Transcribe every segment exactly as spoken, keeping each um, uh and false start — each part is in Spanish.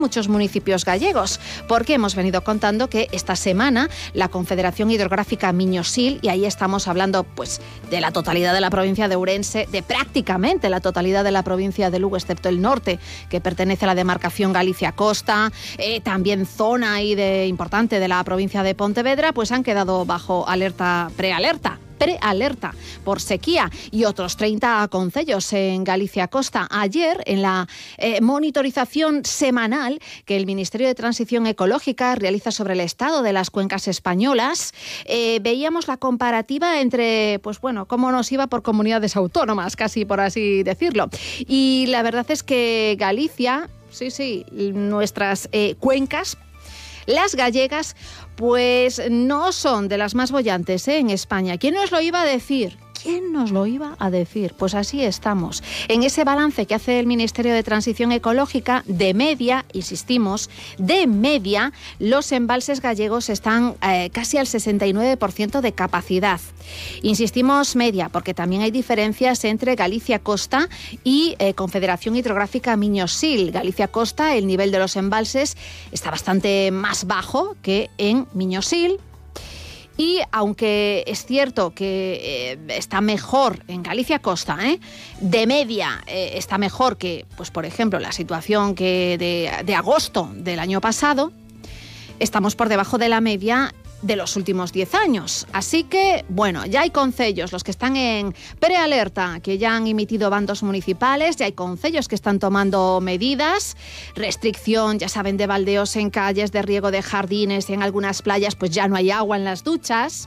muchos municipios gallegos, porque hemos venido contando que esta semana la Confederación Hidrográfica Miño-Sil, y ahí estamos hablando pues de la totalidad de la provincia de Ourense, de prácticamente la totalidad de la provincia de Lugo, excepto el norte, que pertenece a la demarcación Galicia-Costa, eh, también zona ahí de, importante de la provincia de Pontevedra, pues han quedado bajo alerta, prealerta. prealerta por sequía, y otros treinta concellos en Galicia Costa. Ayer, en la eh, monitorización semanal que el Ministerio de Transición Ecológica realiza sobre el estado de las cuencas españolas, eh, veíamos la comparativa entre, pues bueno, cómo nos iba por comunidades autónomas, casi por así decirlo. Y la verdad es que Galicia, sí, sí, nuestras eh, cuencas, las gallegas, pues no son de las más bollantes, ¿eh? En España. ¿Quién nos lo iba a decir? ¿Quién nos lo iba a decir? Pues así estamos. En ese balance que hace el Ministerio de Transición Ecológica, de media, insistimos, de media, los embalses gallegos están eh, casi al sesenta y nueve por ciento de capacidad. Insistimos media, porque también hay diferencias entre Galicia Costa y eh, Confederación Hidrográfica Miño-Sil. Galicia Costa, el nivel de los embalses está bastante más bajo que en Miño-Sil. Y aunque es cierto que eh, está mejor en Galicia Costa, ¿eh? de media eh, está mejor que, pues por ejemplo, la situación que de, de agosto del año pasado, estamos por debajo de la media de los últimos diez años. Así que, bueno, ya hay concellos, los que están en prealerta, que ya han emitido bandos municipales, ya hay concellos que están tomando medidas, restricción, ya saben, de baldeos en calles, de riego de jardines, y en algunas playas pues ya no hay agua en las duchas.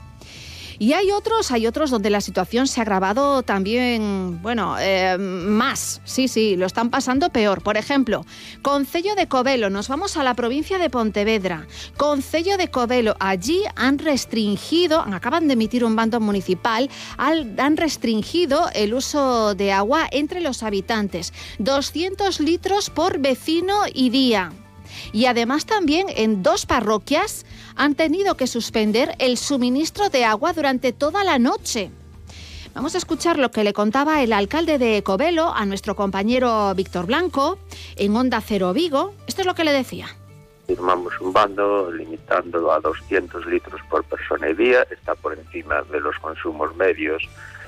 Y hay otros, hay otros donde la situación se ha agravado también, bueno, eh, más. Sí, sí, lo están pasando peor. Por ejemplo, Concello de Covelo, nos vamos a la provincia de Pontevedra. Concello de Covelo, allí han restringido, acaban de emitir un bando municipal, han restringido el uso de agua entre los habitantes. doscientos litros por vecino y día. Y además también en dos parroquias han tenido que suspender el suministro de agua durante toda la noche. Vamos a escuchar lo que le contaba el alcalde de Covelo a nuestro compañero Víctor Blanco en Onda Cero Vigo. Esto es lo que le decía. Firmamos un bando limitándolo a doscientos litros por persona y día. Está por encima de los consumos medios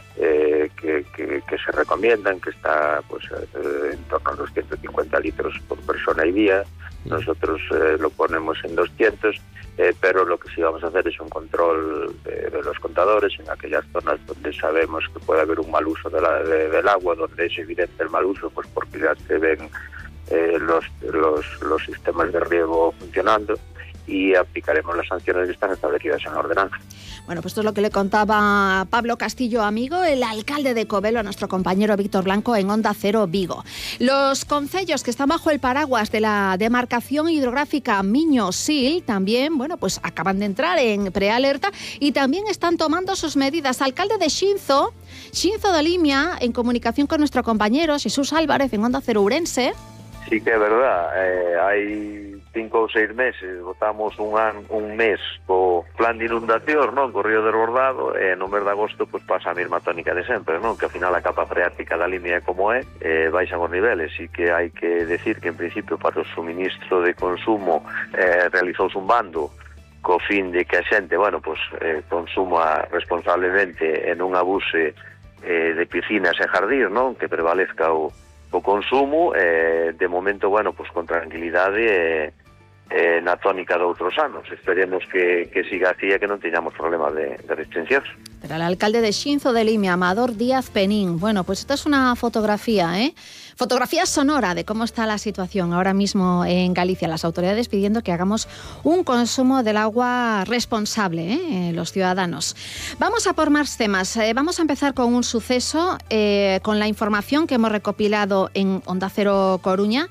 eh, que, que, que se recomiendan, que está pues eh, en torno a los ciento cincuenta litros por persona y día. Nosotros eh, lo ponemos en doscientos, eh, pero lo que sí vamos a hacer es un control de, de los contadores en aquellas zonas donde sabemos que puede haber un mal uso de la, de, del agua, donde es evidente el mal uso, pues porque ya se ven eh, los, los, los sistemas de riego funcionando, y aplicaremos las sanciones que están establecidas en la ordenanza. Bueno, pues esto es lo que le contaba Pablo Castillo Amigo, el alcalde de Covelo, a nuestro compañero Víctor Blanco en Onda Cero Vigo. Los concellos que están bajo el paraguas de la demarcación hidrográfica Miño-Sil también, bueno, pues acaban de entrar en prealerta y también están tomando sus medidas. Alcalde de Xinzo, Xinzo de Limia, en comunicación con nuestro compañero Jesús Álvarez en Onda Cero Ourense. Sí que é verdad, eh, hai cinco ou seis meses, votamos un, an, un mes co plan de inundación, non? Co río desbordado, e no mes de agosto pues, pasa a mesma tónica de sempre, non? Que ao final a capa freática da línea como é, eh, baixan os niveles, e que hai que decir que en principio para o suministro de consumo eh, realizouse un bando co fin de que a xente, bueno, pues, eh, consuma responsablemente e non abuse eh, de piscinas e jardín, non? Que prevalezca o o consumo, eh, de momento, bueno, pues con tranquilidade eh, eh, na tónica de outros anos. Esperemos que, que siga así e que non teñamos problemas de, de restriccións. Era el alcalde de Xinzo de Limia, Amador Díaz Penín. Bueno, pues esta es una fotografía, ¿eh? Fotografía sonora de cómo está la situación ahora mismo en Galicia. Las autoridades pidiendo que hagamos un consumo del agua responsable, ¿eh? Los ciudadanos. Vamos a por más temas. Eh, vamos a empezar con un suceso, eh, con la información que hemos recopilado en Onda Cero Coruña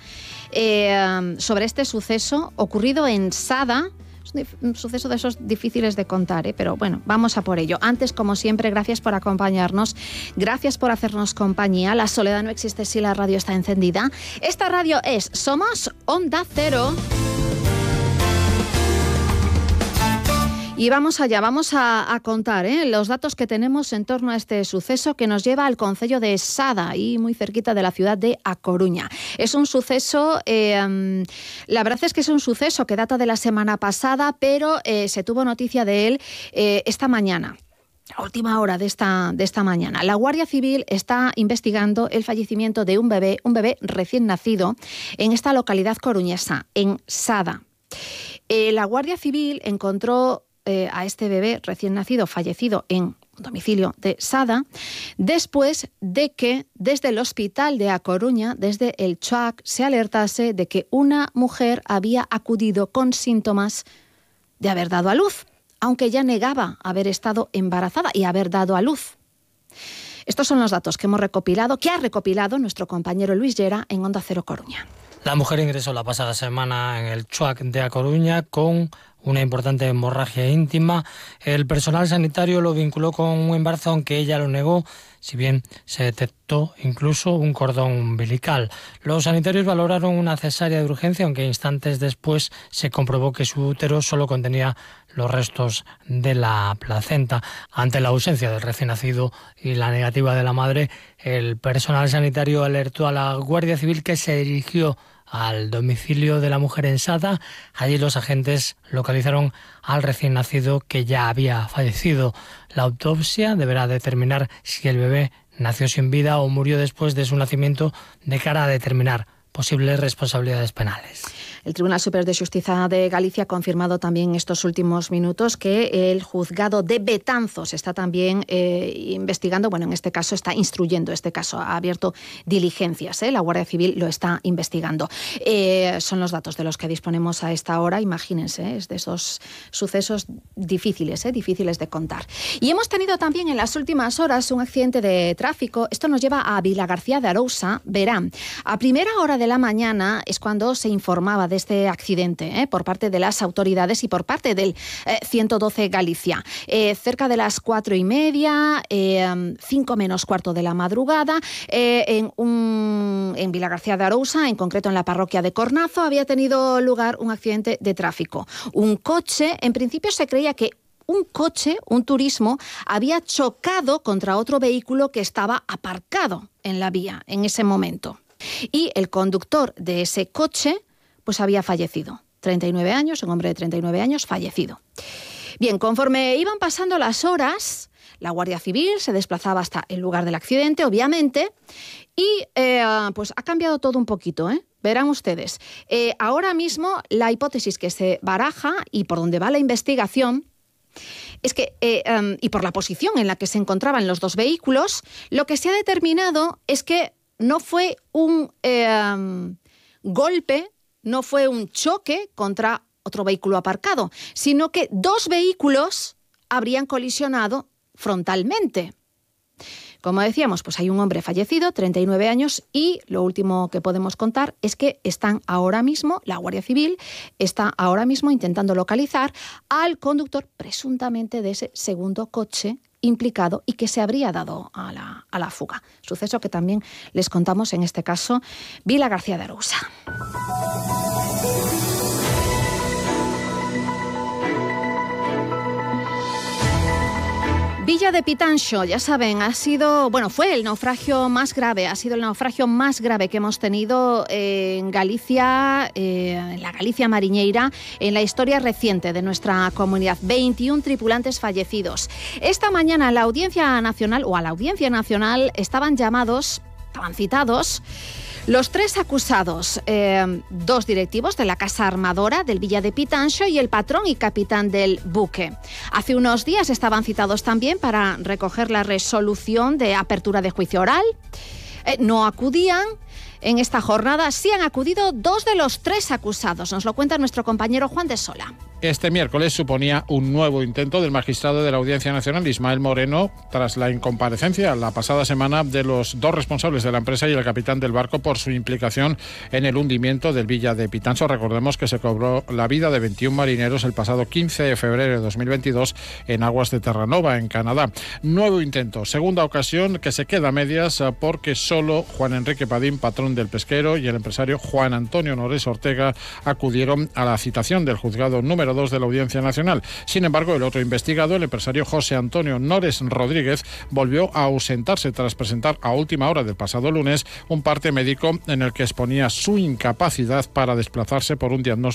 eh, sobre este suceso ocurrido en Sada. Es un suceso de esos difíciles de contar, ¿eh? Pero bueno, vamos a por ello. Antes, como siempre, gracias por acompañarnos, gracias por hacernos compañía. La soledad no existe si la radio está encendida. Esta radio es Somos Onda Cero. Y vamos allá, vamos a, a contar ¿eh? los datos que tenemos en torno a este suceso que nos lleva al concello de Sada, y muy cerquita de la ciudad de A Coruña. Es un suceso, eh, la verdad es que es un suceso que data de la semana pasada, pero eh, se tuvo noticia de él eh, esta mañana. A última hora de esta, de esta mañana. La Guardia Civil está investigando el fallecimiento de un bebé, un bebé recién nacido, en esta localidad coruñesa, en Sada. Eh, la Guardia Civil encontró eh, a este bebé recién nacido fallecido en un domicilio de Sada, después de que desde el hospital de A Coruña, desde el C H U A C, se alertase de que una mujer había acudido con síntomas de haber dado a luz, aunque ya negaba haber estado embarazada y haber dado a luz. Estos son los datos que hemos recopilado, que ha recopilado nuestro compañero Luis Llera en Onda Cero Coruña. La mujer ingresó la pasada semana en el C H U A C de A Coruña con una importante hemorragia íntima. El personal sanitario lo vinculó con un embarazo, aunque ella lo negó, si bien se detectó incluso un cordón umbilical. Los sanitarios valoraron una cesárea de urgencia, aunque instantes después se comprobó que su útero solo contenía los restos de la placenta. Ante la ausencia del recién nacido y la negativa de la madre, el personal sanitario alertó a la Guardia Civil, que se dirigió al domicilio de la mujer en Sada. Allí los agentes localizaron al recién nacido, que ya había fallecido. La autopsia deberá determinar si el bebé nació sin vida o murió después de su nacimiento, de cara a determinar posibles responsabilidades penales. El Tribunal Superior de Xustiza de Galicia ha confirmado también en estos últimos minutos que el juzgado de Betanzos está también eh, investigando, bueno, en este caso está instruyendo este caso, ha abierto diligencias, ¿eh? La Guardia Civil lo está investigando. Eh, son los datos de los que disponemos a esta hora, imagínense, ¿eh? Es de esos sucesos difíciles, ¿eh? difíciles de contar. Y hemos tenido también en las últimas horas un accidente de tráfico. Esto nos lleva a Vilagarcía de Arousa. Verán, a primera hora de la mañana es cuando se informaba de este accidente ¿eh? por parte de las autoridades y por parte del eh, ciento doce Galicia. Eh, cerca de las cuatro y media, eh, cinco menos cuarto de la madrugada, eh, en, un, en Vilagarcía de Arousa, en concreto en la parroquia de Cornazo, había tenido lugar un accidente de tráfico. Un coche, en principio se creía que un coche, un turismo, había chocado contra otro vehículo que estaba aparcado en la vía en ese momento. Y el conductor de ese coche pues había fallecido. treinta y nueve años, un hombre de treinta y nueve años fallecido. Bien, conforme iban pasando las horas, la Guardia Civil se desplazaba hasta el lugar del accidente, obviamente, y eh, pues ha cambiado todo un poquito, ¿eh? Verán ustedes. Eh, ahora mismo la hipótesis que se baraja y por donde va la investigación es que, eh, um, y por la posición en la que se encontraban los dos vehículos, lo que se ha determinado es que no fue un eh, um, golpe, no fue un choque contra otro vehículo aparcado, sino que dos vehículos habrían colisionado frontalmente. Como decíamos, pues hay un hombre fallecido, treinta y nueve años, y lo último que podemos contar es que están ahora mismo, la Guardia Civil está ahora mismo intentando localizar al conductor presuntamente de ese segundo coche implicado y que se habría dado a la, a la fuga. Suceso que también les contamos en este caso, Vilagarcía de Arousa. Villa de Pitanxo, ya saben, ha sido, bueno, fue el naufragio más grave, ha sido el naufragio más grave que hemos tenido en Galicia, eh, en la Galicia mariñeira, en la historia reciente de nuestra comunidad. veintiún tripulantes fallecidos. Esta mañana la Audiencia Nacional, o a la Audiencia Nacional, estaban llamados, estaban citados, los tres acusados, eh, dos directivos de la Casa Armadora del Villa de Pitanxo y el patrón y capitán del buque. Hace unos días estaban citados también para recoger la resolución de apertura de juicio oral. Eh, no acudían. En esta jornada sí han acudido dos de los tres acusados. Nos lo cuenta nuestro compañero Juan de Sola. Este miércoles suponía un nuevo intento del magistrado de la Audiencia Nacional, Ismael Moreno, tras la incomparecencia la pasada semana de los dos responsables de la empresa y el capitán del barco por su implicación en el hundimiento del Villa de Pitanxo. Recordemos que se cobró la vida de veintiún marineros el pasado quince de febrero de dos mil veintidós en aguas de Terranova, en Canadá. Nuevo intento, segunda ocasión que se queda a medias porque solo Juan Enrique Padín patrón del pesquero y el empresario Juan Antonio Nores Ortega acudieron a la citación del juzgado número dos de la Audiencia Nacional. Sin embargo, el otro investigado, el empresario José Antonio Nores Rodríguez, volvió a ausentarse tras presentar a última hora del pasado lunes un parte médico en el que exponía su incapacidad para desplazarse por un diagnóstico